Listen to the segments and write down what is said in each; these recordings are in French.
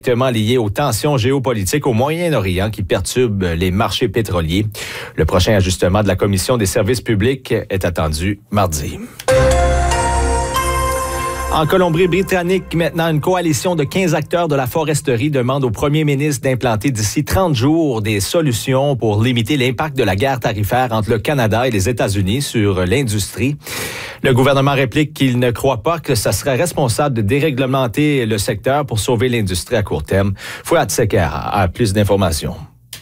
Lié aux tensions géopolitiques au Moyen-Orient qui perturbent les marchés pétroliers. Le prochain ajustement de la Commission des services publics est attendu mardi. En Colombie-Britannique, maintenant, une coalition de 15 acteurs de la foresterie demande au premier ministre d'implanter d'ici 30 jours des solutions pour limiter l'impact de la guerre tarifaire entre le Canada et les États-Unis sur l'industrie. Le gouvernement réplique qu'il ne croit pas que ça serait responsable de déréglementer le secteur pour sauver l'industrie à court terme. Fouad Seker a plus d'informations.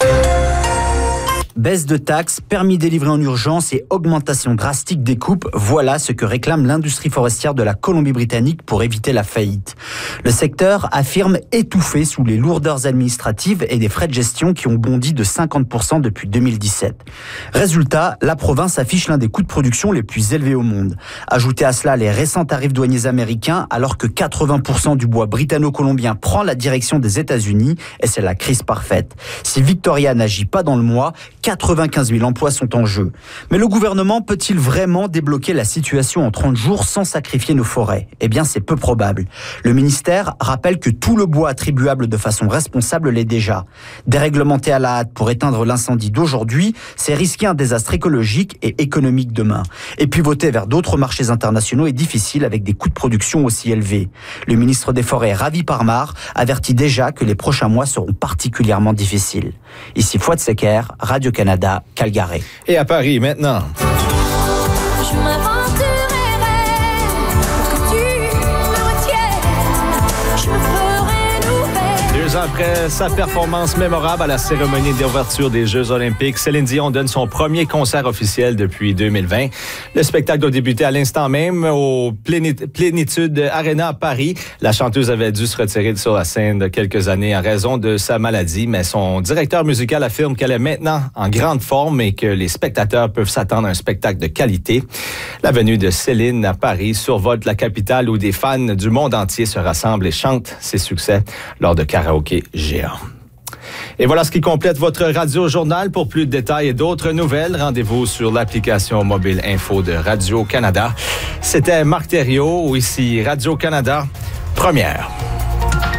Baisse de taxes, permis délivrés en urgence et augmentation drastique des coupes, voilà ce que réclame l'industrie forestière de la Colombie-Britannique pour éviter la faillite. Le secteur affirme étouffer sous les lourdeurs administratives et des frais de gestion qui ont bondi de 50% depuis 2017. Résultat, la province affiche l'un des coûts de production les plus élevés au monde. Ajoutez à cela les récents tarifs douaniers américains, alors que 80% du bois britanno-colombien prend la direction des États-Unis, et c'est la crise parfaite. Si Victoria n'agit pas dans le mois, 95 000 emplois sont en jeu. Mais le gouvernement peut-il vraiment débloquer la situation en 30 jours sans sacrifier nos forêts ? Eh bien, c'est peu probable. Le ministère rappelle que tout le bois attribuable de façon responsable l'est déjà. Déréglementer à la hâte pour éteindre l'incendie d'aujourd'hui, c'est risquer un désastre écologique et économique demain. Et pivoter vers d'autres marchés internationaux est difficile avec des coûts de production aussi élevés. Le ministre des Forêts, Ravi Parmar, avertit déjà que les prochains mois seront particulièrement difficiles. Ici Fouad Seker, Radio-Canada, Calgary. Et à Paris, maintenant. Je m'aventurerai pour que tu me retiennes. Je me ferai nouvelle. 2 ans après sa performance mémorable à la cérémonie d'ouverture des Jeux olympiques, Céline Dion donne son premier concert officiel depuis 2020. Le spectacle a débuté à l'instant même au Plénitude Arena à Paris. La chanteuse avait dû se retirer sur la scène de quelques années en raison de sa maladie, mais son directeur musical affirme qu'elle est maintenant en grande forme et que les spectateurs peuvent s'attendre à un spectacle de qualité. La venue de Céline à Paris survolte la capitale où des fans du monde entier se rassemblent et chantent ses succès lors de karaoké géants. Et voilà ce qui complète votre radio-journal. Pour plus de détails et d'autres nouvelles, rendez-vous sur l'application mobile info de Radio-Canada. C'était Marc Thériault, ici Radio-Canada, première.